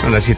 Son las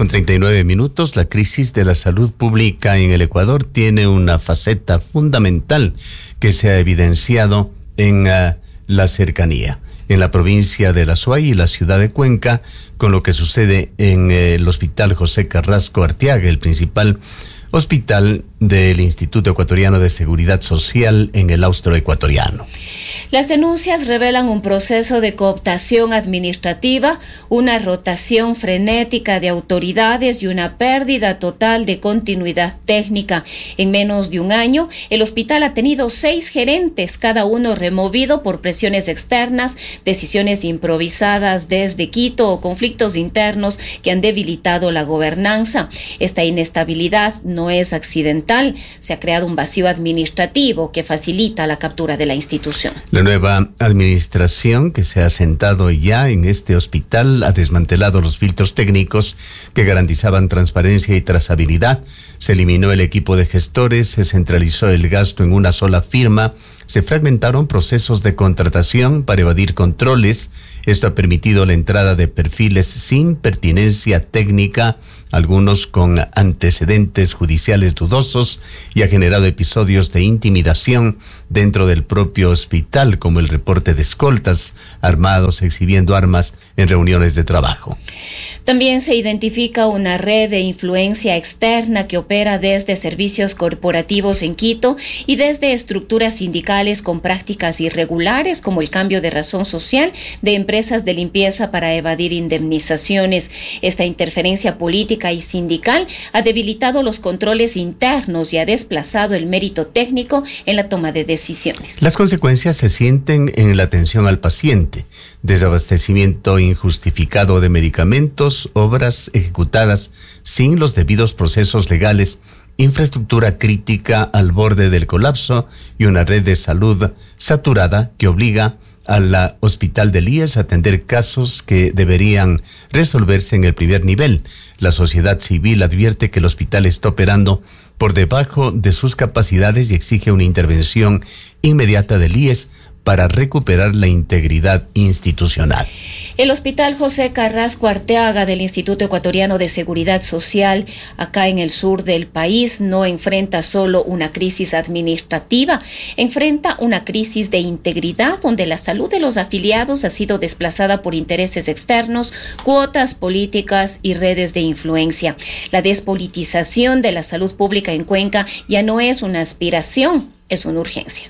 7:39. La crisis de la salud pública en el Ecuador tiene una faceta fundamental que se ha evidenciado en la cercanía, en la provincia de La Suay y la ciudad de Cuenca, con lo que sucede en el Hospital José Carrasco Arteaga, el principal hospital del Instituto Ecuatoriano de Seguridad Social en el austro ecuatoriano. Las denuncias revelan un proceso de cooptación administrativa, una rotación frenética de autoridades y una pérdida total de continuidad técnica. En menos de un año, el hospital ha tenido 6 gerentes, cada uno removido por presiones externas, decisiones improvisadas desde Quito o conflictos internos que han debilitado la gobernanza. Esta inestabilidad no es accidental. Se ha creado un vacío administrativo que facilita la captura de la institución. La nueva administración que se ha sentado ya en este hospital ha desmantelado los filtros técnicos que garantizaban transparencia y trazabilidad. Se eliminó el equipo de gestores, se centralizó el gasto en una sola firma, se fragmentaron procesos de contratación para evadir controles. Esto ha permitido la entrada de perfiles sin pertinencia técnica, algunos con antecedentes judiciales dudosos, y ha generado episodios de intimidación dentro del propio hospital, como el reporte de escoltas armados exhibiendo armas en reuniones de trabajo. También se identifica una red de influencia externa que opera desde servicios corporativos en Quito y desde estructuras sindicales con prácticas irregulares, como el cambio de razón social de empresas de limpieza para evadir indemnizaciones. Esta interferencia política y sindical ha debilitado los controles internos y ha desplazado el mérito técnico en la toma de decisiones. Las consecuencias se sienten en la atención al paciente: desabastecimiento injustificado de medicamentos, obras ejecutadas sin los debidos procesos legales, infraestructura crítica al borde del colapso y una red de salud saturada que obliga al hospital del IES a atender casos que deberían resolverse en el primer nivel. La sociedad civil advierte que el hospital está operando por debajo de sus capacidades y exige una intervención inmediata del IES para recuperar la integridad institucional. El Hospital José Carrasco Arteaga del Instituto Ecuatoriano de Seguridad Social, acá en el sur del país, no enfrenta solo una crisis administrativa, enfrenta una crisis de integridad donde la salud de los afiliados ha sido desplazada por intereses externos, cuotas políticas y redes de influencia. La despolitización de la salud pública en Cuenca ya no es una aspiración, es una urgencia.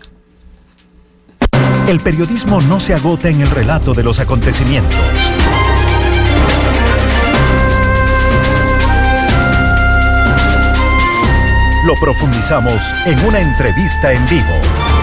El periodismo no se agota en el relato de los acontecimientos. Lo profundizamos en una entrevista en vivo.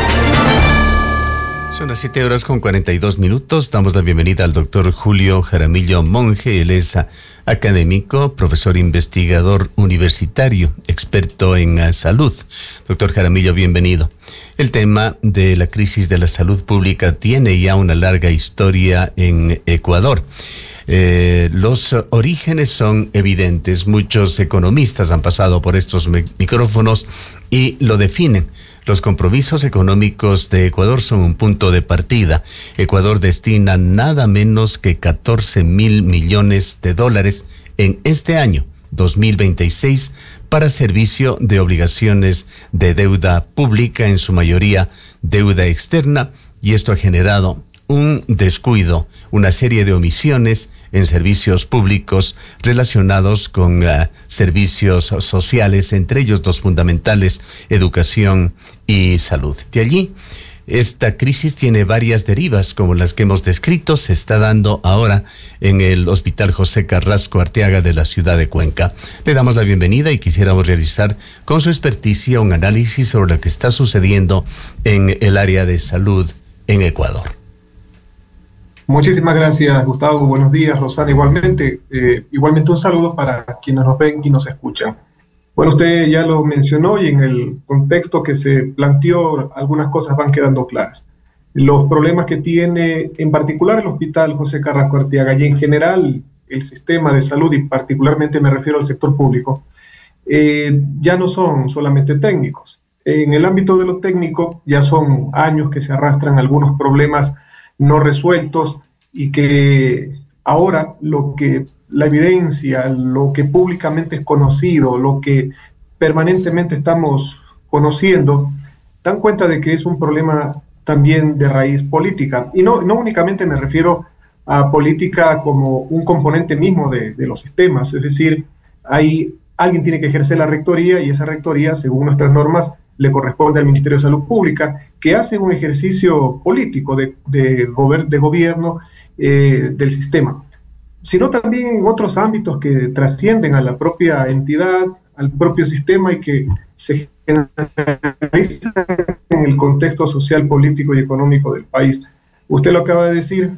Son las 7:42. Damos la bienvenida al doctor Julio Jaramillo Monge. Él es académico, profesor investigador universitario, experto en salud. Doctor Jaramillo, bienvenido. El tema de la crisis de la salud pública tiene ya una larga historia en Ecuador. Los orígenes son evidentes. Muchos economistas han pasado por estos micrófonos y lo definen. Los compromisos económicos de Ecuador son un punto de partida. Ecuador destina nada menos que 14,000 millones de dólares en este año 2026 para servicio de obligaciones de deuda pública, en su mayoría deuda externa, y esto ha generado un descuido, una serie de omisiones en servicios públicos relacionados con servicios sociales, entre ellos 2 fundamentales: educación y salud. De allí, esta crisis tiene varias derivas, como las que hemos descrito. Se está dando ahora en el Hospital José Carrasco Arteaga de la ciudad de Cuenca. Le damos la bienvenida y quisiéramos realizar con su experticia un análisis sobre lo que está sucediendo en el área de salud en Ecuador. Muchísimas gracias, Gustavo. Buenos días, Rosana. Igualmente un saludo para quienes nos ven y nos escuchan. Bueno, usted ya lo mencionó y en el contexto que se planteó, algunas cosas van quedando claras. Los problemas que tiene en particular el Hospital José Carrasco Arteaga y en general el sistema de salud, y particularmente me refiero al sector público, ya no son solamente técnicos. En el ámbito de lo técnico ya son años que se arrastran algunos problemas no resueltos y que ahora la evidencia, lo que públicamente es conocido, lo que permanentemente estamos conociendo, dan cuenta de que es un problema también de raíz política. Y no únicamente me refiero a política como un componente mismo de los sistemas, es decir, alguien tiene que ejercer la rectoría y esa rectoría, según nuestras normas, le corresponde al Ministerio de Salud Pública, que hace un ejercicio político de gobierno del sistema, sino también en otros ámbitos que trascienden a la propia entidad, al propio sistema y que se generalizan en el contexto social, político y económico del país. Usted lo acaba de decir,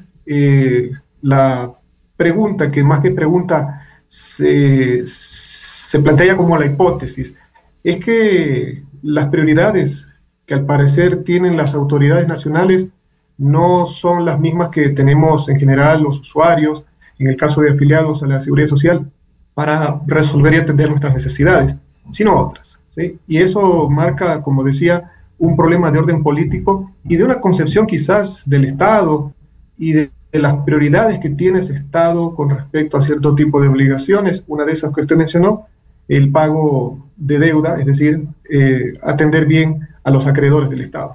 la pregunta, que más que pregunta se plantea como la hipótesis, es que las prioridades que al parecer tienen las autoridades nacionales no son las mismas que tenemos en general los usuarios, en el caso de afiliados a la Seguridad Social, para resolver y atender nuestras necesidades, sino otras, ¿sí? Y eso marca, como decía, un problema de orden político y de una concepción quizás del Estado y de las prioridades que tiene ese Estado con respecto a cierto tipo de obligaciones. Una de esas que usted mencionó, el pago de deuda, es decir, atender bien a los acreedores del Estado.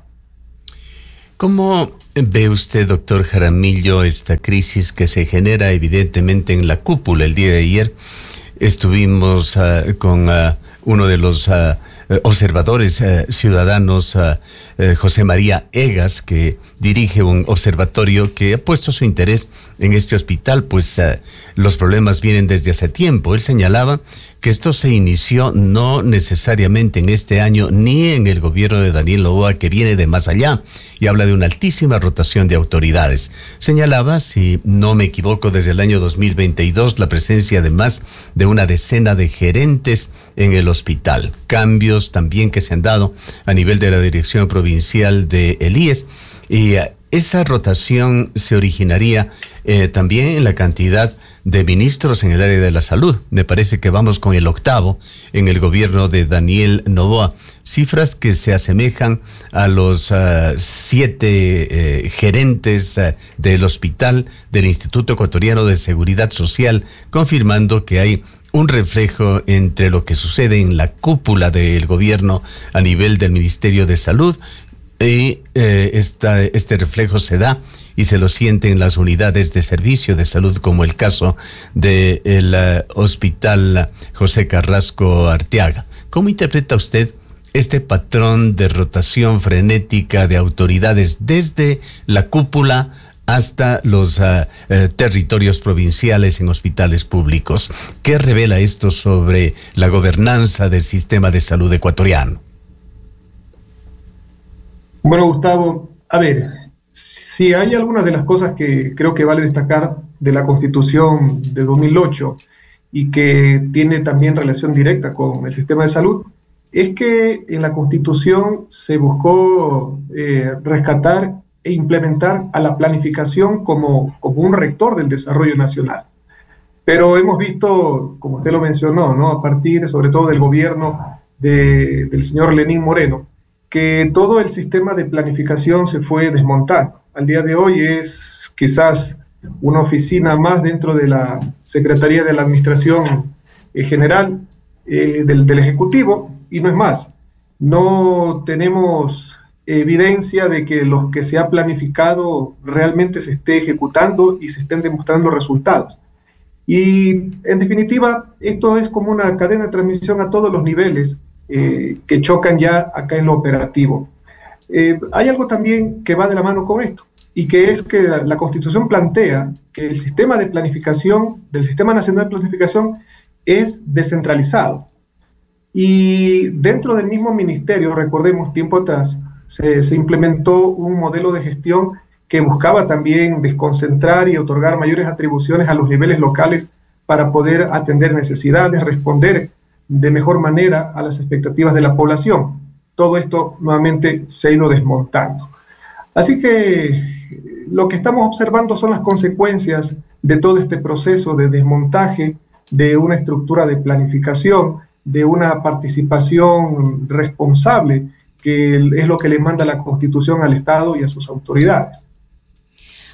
¿Cómo ve usted, doctor Jaramillo, esta crisis que se genera evidentemente en la cúpula? El día de ayer estuvimos con uno de los observadores ciudadanos, José María Egas, que dirige un observatorio que ha puesto su interés en este hospital, pues los problemas vienen desde hace tiempo. Él señalaba que esto se inició no necesariamente en este año ni en el gobierno de Daniel Noboa, que viene de más allá, y habla de una altísima rotación de autoridades. Señalaba, si no me equivoco, desde el año 2022 la presencia de más de una decena de gerentes en el hospital. Cambios también que se han dado a nivel de la dirección provincial de el IES, y esa rotación se originaría también en la cantidad de ministros en el área de la salud. Me parece que vamos con el 8º en el gobierno de Daniel Noboa. Cifras que se asemejan a los 7 gerentes del hospital del Instituto Ecuatoriano de Seguridad Social, confirmando que hay un reflejo entre lo que sucede en la cúpula del gobierno a nivel del Ministerio de Salud y este reflejo se da y se lo siente en las unidades de servicio de salud, como el caso del Hospital José Carrasco Arteaga. ¿Cómo interpreta usted este patrón de rotación frenética de autoridades desde la cúpula hasta los territorios provinciales en hospitales públicos? ¿Qué revela esto sobre la gobernanza del sistema de salud ecuatoriano? Bueno, Gustavo, a ver, si hay algunas de las cosas que creo que vale destacar de la Constitución de 2008 y que tiene también relación directa con el sistema de salud, es que en la Constitución se buscó rescatar e implementar a la planificación como un rector del desarrollo nacional. Pero hemos visto, como usted lo mencionó, ¿no?, a partir sobre todo del gobierno del señor Lenín Moreno, que todo el sistema de planificación se fue desmontando. Al día de hoy es quizás una oficina más dentro de la Secretaría de la Administración General del Ejecutivo, y no es más. No tenemos evidencia de que lo que se ha planificado realmente se esté ejecutando y se estén demostrando resultados. Y en definitiva, esto es como una cadena de transmisión a todos los niveles que chocan ya acá en lo operativo. Hay algo también que va de la mano con esto, y que es que la Constitución plantea que el sistema de planificación, del Sistema Nacional de Planificación, es descentralizado. Y dentro del mismo ministerio, recordemos, tiempo atrás, se implementó un modelo de gestión que buscaba también desconcentrar y otorgar mayores atribuciones a los niveles locales para poder atender necesidades, responder de mejor manera a las expectativas de la población. Todo esto nuevamente se ha ido desmontando. Así que lo que estamos observando son las consecuencias de todo este proceso de desmontaje de una estructura de planificación, de una participación responsable, que es lo que le manda la Constitución al Estado y a sus autoridades.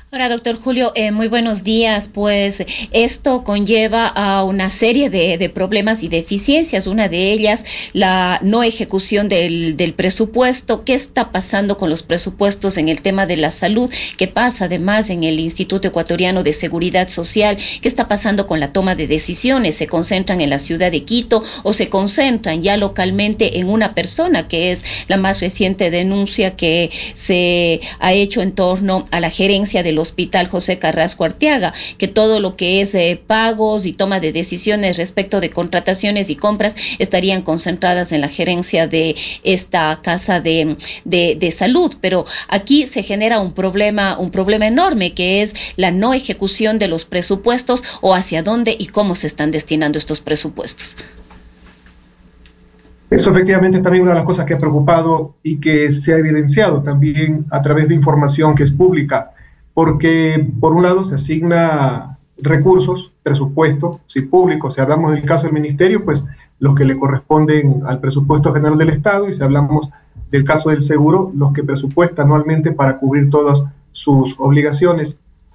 Ahora, doctor Julio, muy buenos días. Pues esto conlleva a una serie de problemas y deficiencias. Una de ellas, la no ejecución del presupuesto. ¿Qué está pasando con los presupuestos en el tema de la salud? ¿Qué pasa además en el Instituto Ecuatoriano de Seguridad Social? ¿Qué está pasando con la toma de decisiones? ¿Se concentran en la ciudad de Quito o se concentran ya localmente en una persona, que es la más reciente denuncia que se ha hecho en torno a la gerencia del Hospital José Carrasco Arteaga, que todo lo que es pagos y toma de decisiones respecto de contrataciones y compras estarían concentradas en la gerencia de esta casa de salud? Pero aquí se genera un problema enorme, que es la no ejecución de los presupuestos, o hacia dónde y cómo se están destinando estos presupuestos. Eso efectivamente es también una de las cosas que ha preocupado y que se ha evidenciado también a través de información que es pública, porque por un lado se asigna recursos, presupuestos, si públicos, si hablamos del caso del ministerio, pues los que le corresponden al presupuesto general del Estado, y si hablamos del caso del seguro, los que presupuesta anualmente para cubrir todas sus obligaciones.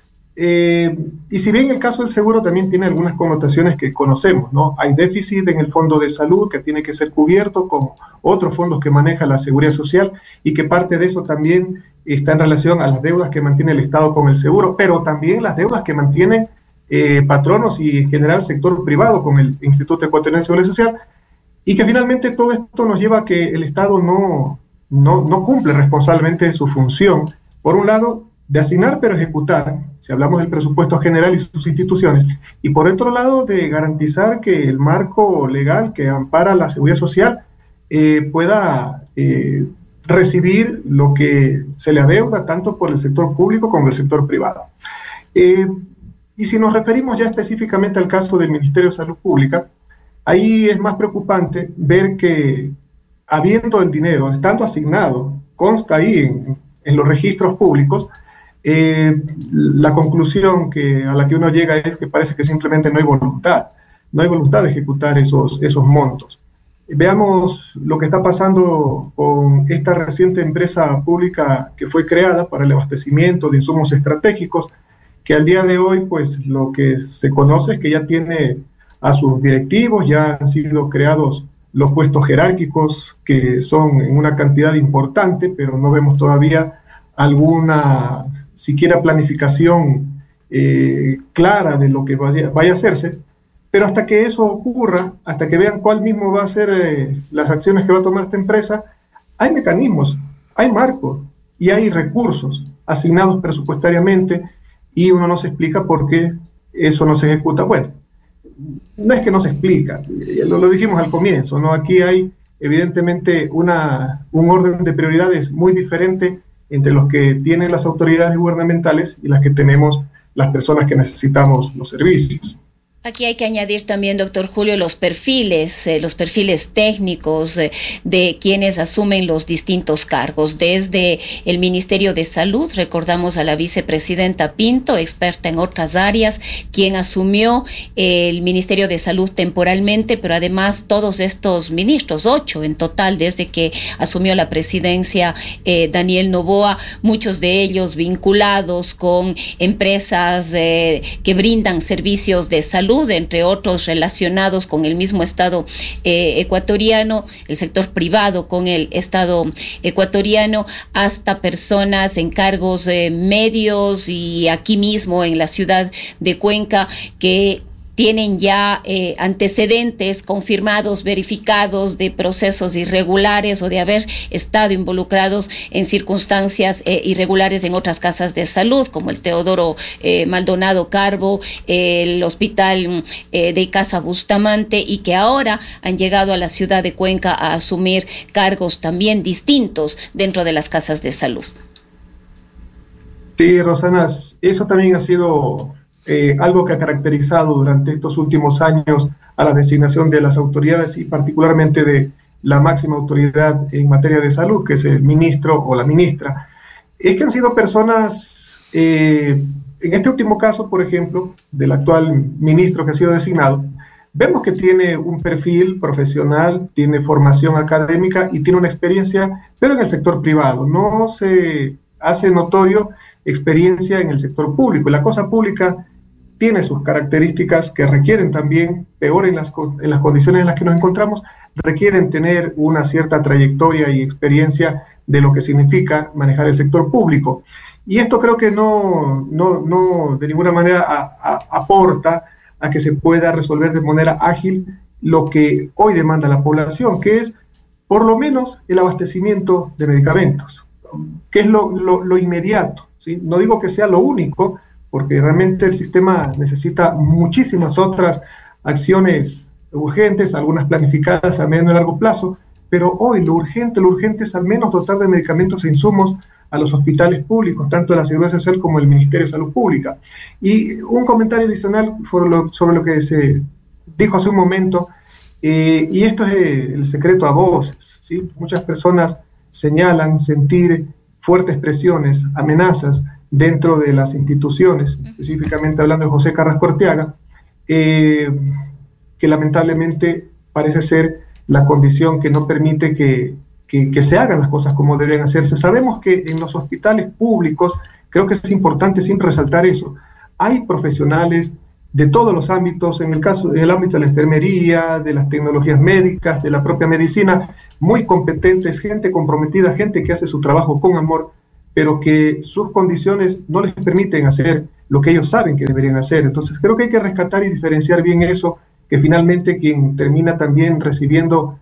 Y si bien el caso del seguro también tiene algunas connotaciones que conocemos, ¿no? Hay déficit en el fondo de salud que tiene que ser cubierto con otros fondos que maneja la Seguridad Social, y que parte de eso también está en relación a las deudas que mantiene el Estado con el seguro, pero también las deudas que mantienen patronos y en general sector privado con el Instituto Ecuatoriano de Seguridad Social, y que finalmente todo esto nos lleva a que el Estado no cumple responsablemente su función, por un lado, de asignar pero ejecutar, si hablamos del presupuesto general y sus instituciones, y por otro lado de garantizar que el marco legal que ampara la seguridad social pueda recibir lo que se le adeuda tanto por el sector público como el sector privado. Y si nos referimos ya específicamente al caso del Ministerio de Salud Pública, ahí es más preocupante ver que, habiendo el dinero, estando asignado, consta ahí en los registros públicos, la conclusión a la que uno llega es que parece que simplemente no hay voluntad de ejecutar esos montos. Veamos lo que está pasando con esta reciente empresa pública que fue creada para el abastecimiento de insumos estratégicos, que al día de hoy, pues lo que se conoce es que ya tiene a sus directivos, ya han sido creados los puestos jerárquicos, que son en una cantidad importante, pero no vemos todavía alguna siquiera planificación clara de lo que vaya a hacerse. Pero hasta que eso ocurra, hasta que vean cuál mismo va a ser las acciones que va a tomar esta empresa, hay mecanismos, hay marcos y hay recursos asignados presupuestariamente, y uno no se explica por qué eso no se ejecuta. Bueno, no es que no se explica, lo dijimos al comienzo, ¿no? Aquí hay evidentemente un orden de prioridades muy diferente entre los que tienen las autoridades gubernamentales y las que tenemos las personas que necesitamos los servicios. Aquí hay que añadir también, doctor Julio, los perfiles técnicos de quienes asumen los distintos cargos. Desde el Ministerio de Salud, recordamos a la vicepresidenta Pinto, experta en otras áreas, quien asumió el Ministerio de Salud temporalmente, pero además todos estos ministros, 8 en total, desde que asumió la presidencia Daniel Noboa, muchos de ellos vinculados con empresas que brindan servicios de salud, entre otros relacionados con el mismo Estado ecuatoriano, el sector privado con el Estado ecuatoriano, hasta personas en cargos medios y aquí mismo en la ciudad de Cuenca que tienen ya antecedentes confirmados, verificados de procesos irregulares o de haber estado involucrados en circunstancias irregulares en otras casas de salud, como el Teodoro Maldonado Carbo, el Hospital de Casa Bustamante, y que ahora han llegado a la ciudad de Cuenca a asumir cargos también distintos dentro de las casas de salud. Sí, Rosana, eso también ha sido algo que ha caracterizado durante estos últimos años a la designación de las autoridades y particularmente de la máxima autoridad en materia de salud, que es el ministro o la ministra, es que han sido personas, en este último caso, por ejemplo, del actual ministro que ha sido designado, vemos que tiene un perfil profesional, tiene formación académica y tiene una experiencia, pero en el sector privado. No se hace notorio experiencia en el sector público. La cosa pública tiene sus características que requieren también, peor en las condiciones en las que nos encontramos, requieren tener una cierta trayectoria y experiencia de lo que significa manejar el sector público. Y esto creo que no de ninguna manera aporta a que se pueda resolver de manera ágil lo que hoy demanda la población, que es por lo menos el abastecimiento de medicamentos, que es lo inmediato, ¿sí? No digo que sea lo único, porque realmente el sistema necesita muchísimas otras acciones urgentes, algunas planificadas a mediano y largo plazo, pero hoy lo urgente es al menos dotar de medicamentos e insumos a los hospitales públicos, tanto de la Seguridad Social como del Ministerio de Salud Pública. Y un comentario adicional sobre lo que se dijo hace un momento, y esto es el secreto a voces, ¿sí? Muchas personas señalan sentir fuertes presiones, amenazas dentro de las instituciones, específicamente hablando de José Carrasco Arteaga, que lamentablemente parece ser la condición que no permite que se hagan las cosas como deberían hacerse. Sabemos que en los hospitales públicos, creo que es importante siempre resaltar eso, hay profesionales de todos los ámbitos, en el ámbito de la enfermería, de las tecnologías médicas, de la propia medicina, muy competentes, gente comprometida, gente que hace su trabajo con amor, pero que sus condiciones no les permiten hacer lo que ellos saben que deberían hacer. Entonces creo que hay que rescatar y diferenciar bien eso, que finalmente quien termina también recibiendo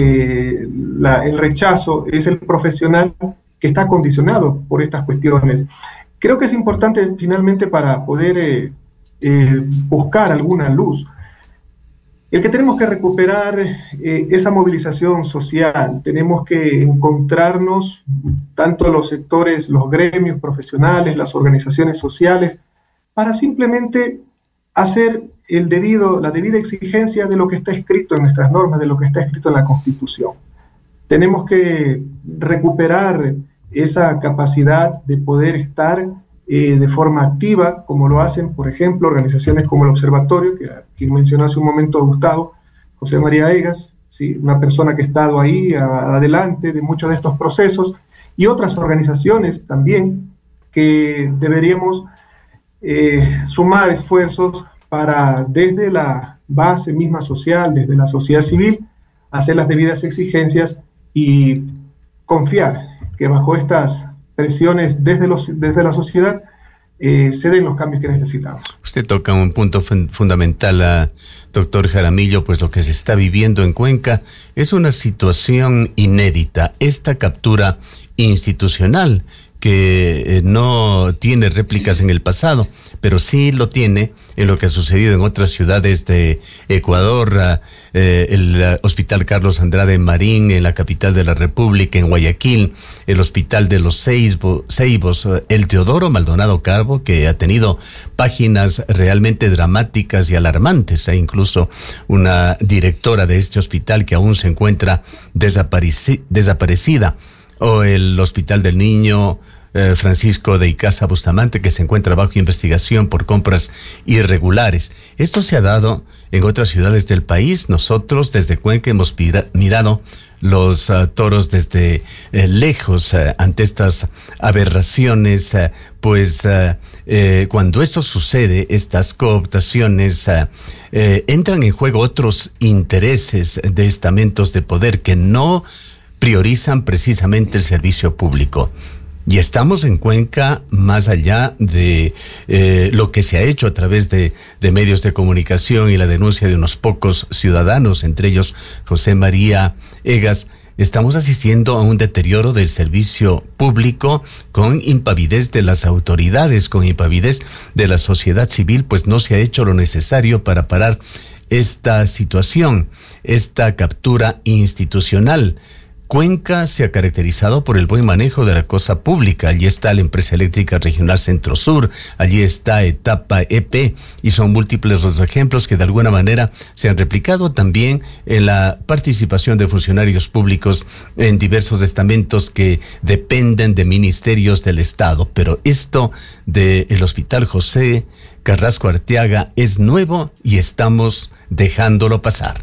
el rechazo es el profesional que está condicionado por estas cuestiones. Creo que es importante finalmente para poder buscar alguna luz, el que tenemos que recuperar esa movilización social. Tenemos que encontrarnos, tanto los sectores, los gremios profesionales, las organizaciones sociales, para simplemente hacer la debida exigencia de lo que está escrito en nuestras normas, de lo que está escrito en la Constitución. Tenemos que recuperar esa capacidad de poder estar de forma activa, como lo hacen, por ejemplo, organizaciones como el Observatorio, que mencionó hace un momento Gustavo, José María Egas, ¿sí? Una persona que ha estado ahí adelante de muchos de estos procesos, y otras organizaciones también que deberíamos sumar esfuerzos para, desde la base misma social, desde la sociedad civil, hacer las debidas exigencias y confiar que bajo estas presiones desde la sociedad se den los cambios que necesitamos. Usted toca un punto fundamental, doctor Jaramillo, pues lo que se está viviendo en Cuenca es una situación inédita. Esta captura institucional que no tiene réplicas en el pasado, pero sí lo tiene en lo que ha sucedido en otras ciudades de Ecuador, el Hospital Carlos Andrade Marín, en la capital de la República, en Guayaquil, el Hospital de los Ceibos, el Teodoro Maldonado Carbo, que ha tenido páginas realmente dramáticas y alarmantes. Hay incluso una directora de este hospital que aún se encuentra desaparecida. O el Hospital del Niño Francisco de Icaza Bustamante, que se encuentra bajo investigación por compras irregulares. Esto se ha dado en otras ciudades del país. Nosotros desde Cuenca hemos mirado los toros desde lejos ante estas aberraciones, cuando esto sucede, estas cooptaciones, entran en juego otros intereses de estamentos de poder que no priorizan precisamente el servicio público. Y estamos en Cuenca más allá de lo que se ha hecho a través de medios de comunicación y la denuncia de unos pocos ciudadanos, entre ellos José María Egas. Estamos asistiendo a un deterioro del servicio público con impavidez de las autoridades, con impavidez de la sociedad civil, pues no se ha hecho lo necesario para parar esta situación, esta captura institucional. Cuenca se ha caracterizado por el buen manejo de la cosa pública. Allí está la Empresa Eléctrica Regional Centro Sur, allí está Etapa EP, y son múltiples los ejemplos que de alguna manera se han replicado también en la participación de funcionarios públicos en diversos estamentos que dependen de ministerios del Estado. Pero esto del Hospital José Carrasco Arteaga es nuevo y estamos dejándolo pasar.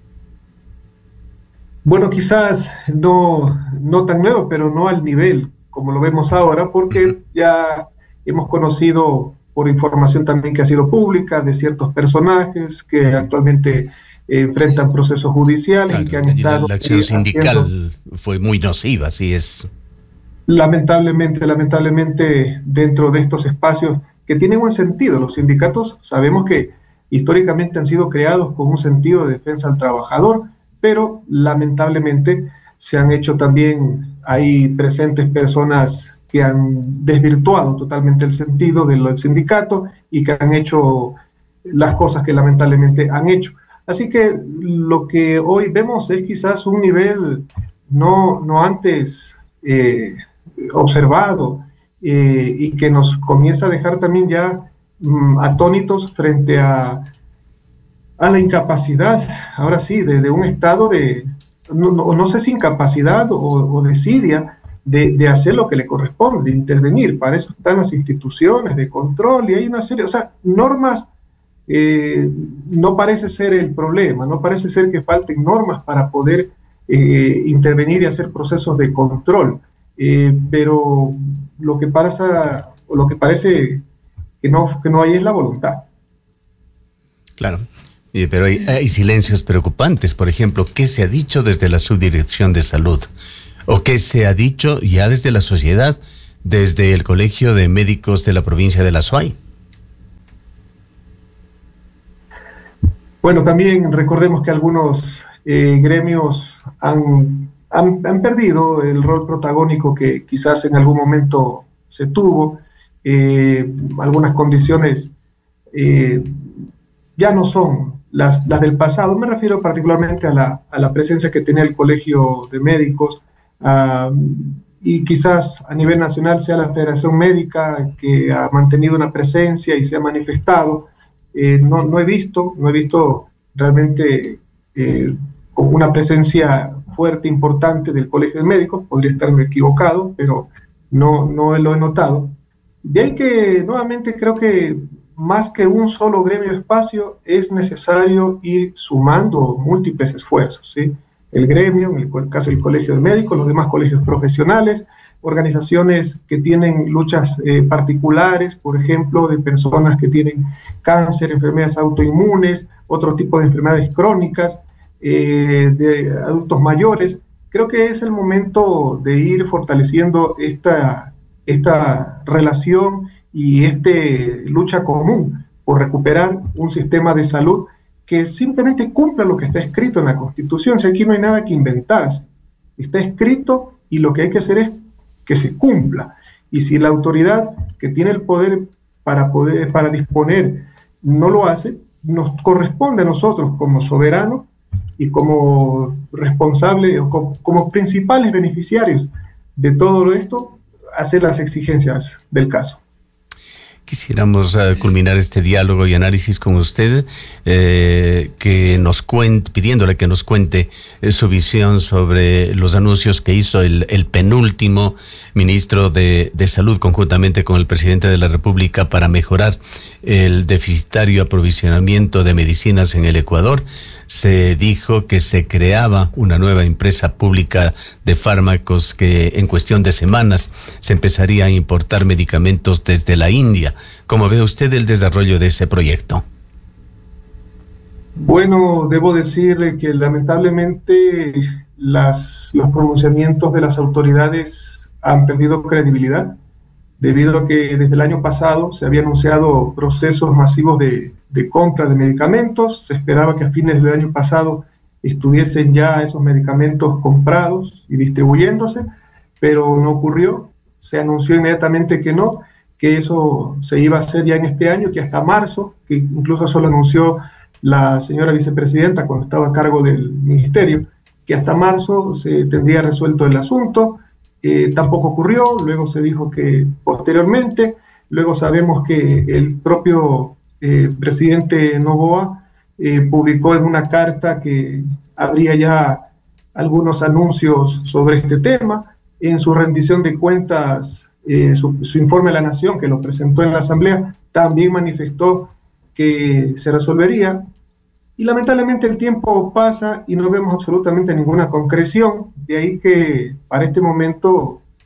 Bueno, quizás no tan nuevo, pero no al nivel como lo vemos ahora, porque ya hemos conocido por información también que ha sido pública de ciertos personajes que actualmente enfrentan procesos judiciales, claro, y que han estado... La acción sindical fue muy nociva, así es. Lamentablemente, dentro de estos espacios que tienen un sentido, los sindicatos sabemos que históricamente han sido creados con un sentido de defensa al trabajador, pero lamentablemente se han hecho también ahí presentes personas que han desvirtuado totalmente el sentido del sindicato y que han hecho las cosas que lamentablemente han hecho. Así que lo que hoy vemos es quizás un nivel no antes observado, y que nos comienza a dejar también ya atónitos frente a la incapacidad, ahora sí, de un estado de, no sé si incapacidad o desidia de hacer lo que le corresponde, de intervenir. Para eso están las instituciones de control y hay una serie, o sea, normas. No parece ser el problema, no parece ser que falten normas para poder intervenir y hacer procesos de control, pero lo que parece que no hay es la voluntad. Claro, pero hay silencios preocupantes. Por ejemplo, ¿qué se ha dicho desde la Subdirección de Salud? ¿O qué se ha dicho ya desde la sociedad, desde el Colegio de Médicos de la provincia de La Suay? Bueno, también recordemos que algunos gremios han perdido el rol protagónico que quizás en algún momento se tuvo. Algunas condiciones ya no son las del pasado. Me refiero particularmente a la presencia que tenía el Colegio de Médicos, y quizás a nivel nacional sea la Federación Médica que ha mantenido una presencia y se ha manifestado. No he visto realmente una presencia fuerte, importante del Colegio de Médicos. Podría estarme equivocado, pero no lo he notado. De ahí que nuevamente creo que más que un solo gremio espacio es necesario ir sumando múltiples esfuerzos, ¿sí? El gremio, en el caso del Colegio de Médicos, los demás colegios profesionales, organizaciones que tienen luchas particulares, por ejemplo, de personas que tienen cáncer, enfermedades autoinmunes, otro tipo de enfermedades crónicas, de adultos mayores. Creo que es el momento de ir fortaleciendo esta relación y lucha común por recuperar un sistema de salud que simplemente cumpla lo que está escrito en la Constitución. Si aquí no hay nada que inventarse, está escrito y lo que hay que hacer es que se cumpla. Y si la autoridad que tiene el poder para disponer no lo hace, nos corresponde a nosotros como soberanos y como responsables o como principales beneficiarios de todo esto, hacer las exigencias del caso. Quisiéramos culminar este diálogo y análisis con usted, pidiéndole que nos cuente su visión sobre los anuncios que hizo el penúltimo ministro de Salud conjuntamente con el presidente de la República para mejorar el deficitario aprovisionamiento de medicinas en el Ecuador. Se dijo que se creaba una nueva empresa pública de fármacos que en cuestión de semanas se empezaría a importar medicamentos desde la India. ¿Cómo ve usted el desarrollo de ese proyecto? Bueno, debo decir que lamentablemente los pronunciamientos de las autoridades han perdido credibilidad, debido a que desde el año pasado se habían anunciado procesos masivos de compra de medicamentos. Se esperaba que a fines del año pasado estuviesen ya esos medicamentos comprados y distribuyéndose, pero no ocurrió. Se anunció inmediatamente que eso se iba a hacer ya en este año, que hasta marzo, que incluso eso lo anunció la señora vicepresidenta cuando estaba a cargo del ministerio, que hasta marzo se tendría resuelto el asunto. Tampoco ocurrió. Luego se dijo que posteriormente, luego sabemos que el propio presidente Noboa publicó en una carta que habría ya algunos anuncios sobre este tema. En su rendición de cuentas, su informe a la Nación, que lo presentó en la Asamblea, también manifestó que se resolvería. Y lamentablemente el tiempo pasa y no vemos absolutamente ninguna concreción. De ahí que para este momento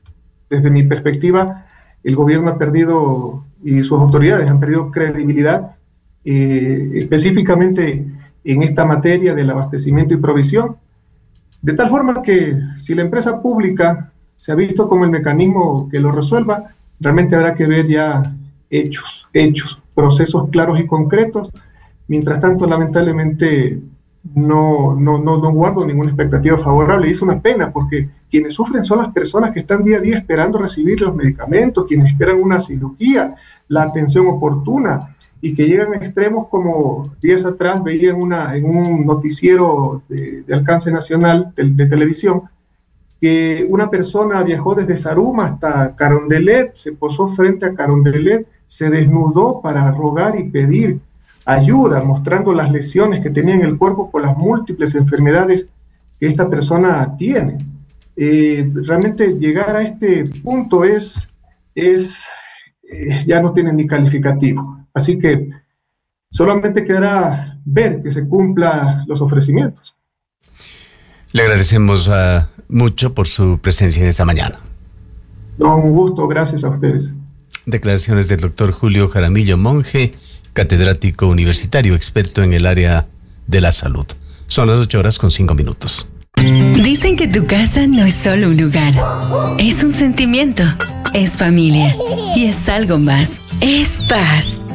desde mi perspectiva, el gobierno ha perdido y sus autoridades han perdido credibilidad, específicamente en esta materia del abastecimiento y provisión, de tal forma que si la empresa pública se ha visto como el mecanismo que lo resuelva, realmente habrá que ver ya hechos, procesos claros y concretos. Mientras tanto, lamentablemente, no guardo ninguna expectativa favorable. Y es una pena porque quienes sufren son las personas que están día a día esperando recibir los medicamentos, quienes esperan una cirugía, la atención oportuna, y que llegan a extremos como días atrás veía en un noticiero de alcance nacional de televisión, que una persona viajó desde Zaruma hasta Carondelet, se posó frente a Carondelet, se desnudó para rogar y pedir ayuda, mostrando las lesiones que tenía en el cuerpo por las múltiples enfermedades que esta persona tiene. Realmente llegar a este punto ya no tiene ni calificativo. Así que solamente quedará ver que se cumplan los ofrecimientos. Le agradecemos mucho por su presencia en esta mañana. No, un gusto, gracias a ustedes. Declaraciones del doctor Julio Jaramillo Monge, catedrático universitario, experto en el área de la salud. Son las 8:05. Dicen que tu casa no es solo un lugar, es un sentimiento, es familia y es algo más, es paz.